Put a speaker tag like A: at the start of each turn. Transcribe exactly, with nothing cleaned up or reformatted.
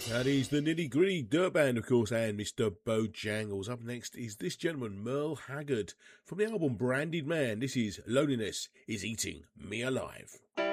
A: That is the Nitty Gritty Dirt Band, of course, and Mister Bojangles. Up next is this gentleman, Merle Haggard, from the album Branded Man. This is Loneliness is Eating Me Alive.